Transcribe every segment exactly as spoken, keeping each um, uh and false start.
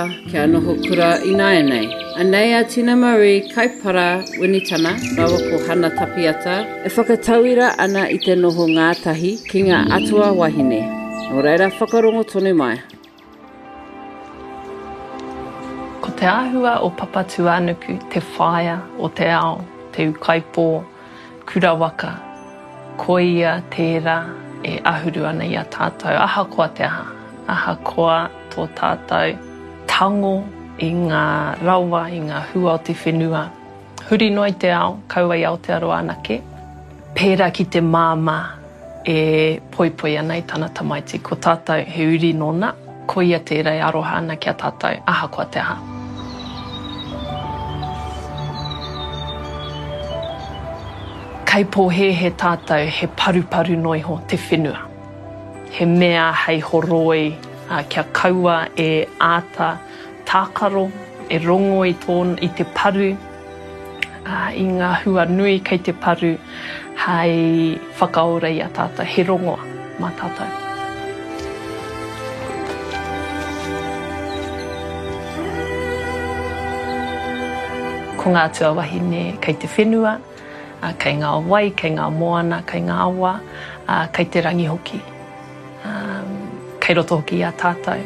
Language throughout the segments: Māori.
kia noho kura ina nei. Anei a Tina Marie kaipara winitana rawa ko hana tapiata e whakatauira ana i te noho ngātahi ki ngā atua wahine. Nō reira whakarongo tonu mai. Ko te āhua o Papa Tuanuku, te whaia o te ao, te ukaipō, kurawaka, ko ia tērā e ahuru ana i a tātou. Aha koa te aha, aha koa tō tātou tango i ngā rawa, i ngā hua o te whenua. Huri noi te ao, kaua i Aotearoa anake. Pērā ki te māma e poipoi ana i tana tamaiti. Ko tātou he uri nōna, ko ia tērā e aroha ana ki a tātou. Aha koa te aha. Kai pōhe he tātou he paruparu noi ho te whenua. He mea hei horoi uh, kia kaua e āta tākaro, e rongo i, tōn, i te paru, uh, i ngā hua nui kei te paru, hei whakaora i a tātou, he rongoa mā tātou. Ko ngā atua wahine kei te whenua, Uh, kei ngā wai, kei ngā moana, kei ngā awa, uh, kei te rangi hoki. Um, kei roto hoki i a tātou.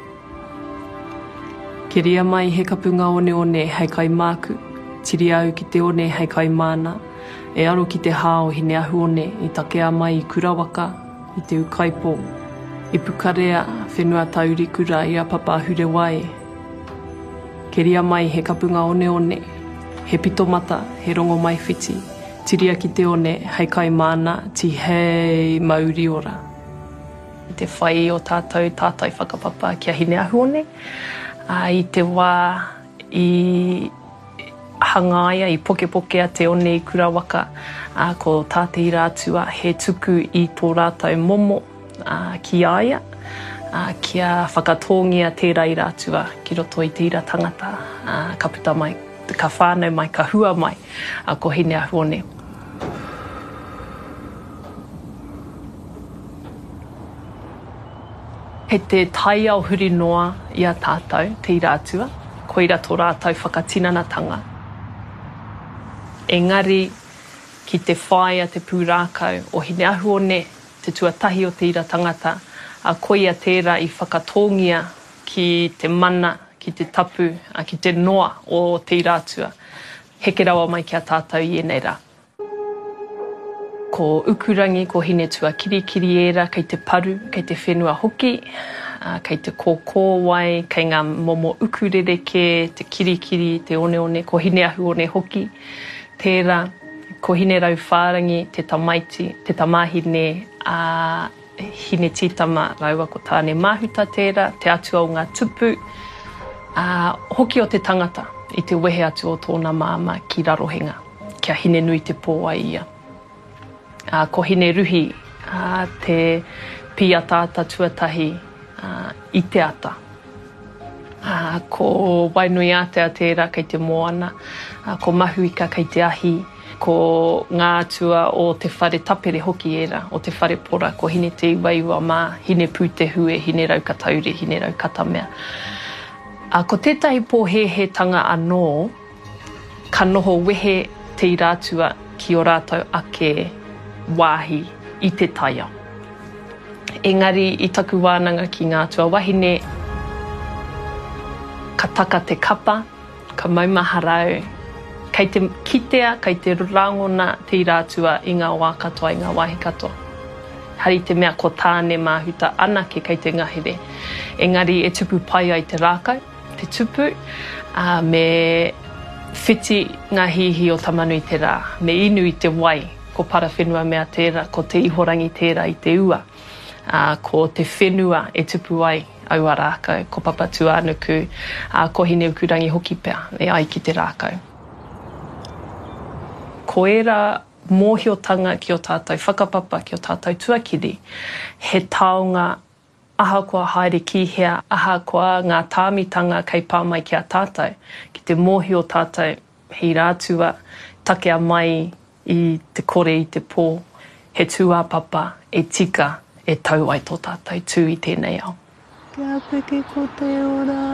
Ke ria mai he kapunga one one hei kai māku, tiri au ki te one hei kai māna, e aro ki te hao hine ahu one i takea mai i kurawaka, i te ukaipō, i pukarea whenua tauri kura i a papa hure wai. Ke ria mai he kapunga one one, he pitomata, he rongo mai whiti, tiria ki te one, hei kai mana, ti hei mauri ora. I te whai o tātou, tātai whakapapa kia hine ahu one, uh, i te wā i hangaia, i poke pokea te one i kurawaka, uh, ko tāte i rātua, he tuku i tō rātou momo uh, ki aia, uh, kia whakatongia tērā i rātua, ki roto i tira tangata, uh, ka puta mai, ka whānau mai, ka hua mai, uh, ko hine ahu one. He te tai au huri noa i a tātou, te irātua, ko ira tō rātou whakatinanatanga. Engari, ki te whaia te pūrākau o hine ahu one, te tuatahi o te ira tangata, a ko ia tērā i whakatongia ki te mana, ki te tapu, a ki te noa o te irātua. Heke rawa mai ki a tātou i enei rā. Ko ukurangi, ko hine tua kirikiri era, kei te paru, kei te whenua hoki, uh, kei te kōkō wai, kei ngā momo ukurereke, te kirikiri, te one one, ko hine ahu one hoki. Tērā, ko hine rau whārangi, te tamaiti, te tamahine, uh, hine titama raua ko tāne mahuta tērā, te atua o ngā tupu, uh, hoki o te tangata, i te wehe atu o tōna māma ki rarohenga, kia hine nui te pōa ia. Uh, ko hine ruhi, uh, te pia tāta tuatahi uh, i te ata. Uh, ko wainui atea tērā kei te moana, uh, ko mahuika kei te ahi, ko ngā atua o te whare tapere hoki era, o te whare pora, ko hine te iwaiwa mā, hine pūtehue, hine raukatauri, hine raukatamea. Uh, ko tētahi pōhehetanga anō, ka noho wehe te irātua ki o rātou ake wāhi i te taia. Engari, i taku wānanga ki ngā atua wahine, ka taka te kapa, ka maumaharau, kei te kitea, kei te rangona te irātua i ngā wā katoa, i ngā wāhi katoa. Hari te mea ko tāne māhuta anake kei te ngahere. Engari, e tupu pai ai te rākau, te tupu, uh, me whiti ngā hihi o tamanui te rā, me inu i te wai, ko para whenua mea tērā, ko te ihorangi tērā i te ua, uh, ko te whenua e tupu ai aua rākau, ko Papa Tuanuku, uh, ko hine ukurangi hoki pea, e ai ki te rākau. Ko era mōhiotanga ki o tātou whakapapa, ki o tātou tuakiri, he taonga aha koa haere kihea, aha koa ngā tāmitanga kei pāmai ki a tātou, ki te mōhio tātou hei rātua, takea mai i te kore i te pō, he tūā papa e tika e tau ai tō tātou tū i tēnei ao. Kia peke ko te ora.